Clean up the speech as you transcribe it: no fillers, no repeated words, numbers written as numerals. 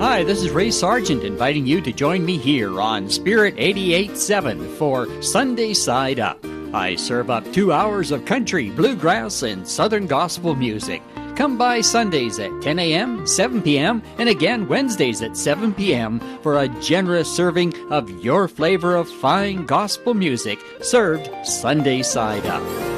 Hi, this is Ray Sargent inviting you to join me here on Spirit 88.7 for Sunday Side Up. I serve up 2 hours of country, bluegrass, and southern gospel music. Come by Sundays at 10 a.m., 7 p.m., and again Wednesdays at 7 p.m. for a generous serving of your flavor of fine gospel music served Sunday Side Up.